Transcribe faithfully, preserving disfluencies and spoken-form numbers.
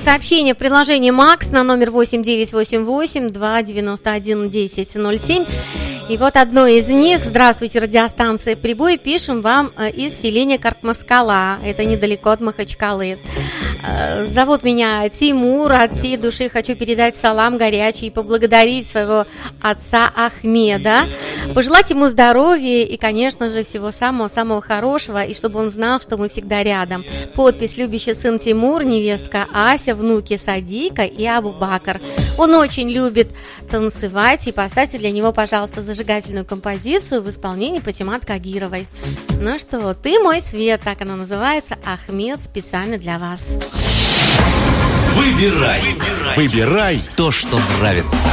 сообщение в приложении Макс на номер восемь девять восемь восемь два девять один десять ноль семь. И вот одно из них. Здравствуйте, радиостанция «Прибой». Пишем вам из селения Каркмаскала. Это недалеко от Махачкалы. Зовут меня Тимур. От всей души хочу передать салам горячий и поблагодарить своего отца Ахмеда. Пожелать ему здоровья и, конечно же, всего самого-самого хорошего. И чтобы он знал, что мы всегда рядом. Подпись: любящий сын Тимур, невестка Ася, внуки Садика и Абу-Бакр. Он очень любит танцевать. И поставьте для него, пожалуйста, зажигательную композицию в исполнении Патимат Кагировой. Ну что, «Ты мой свет», так она называется. Ахмед специально для вас. Выбирай, выбирай, выбирай то, что нравится.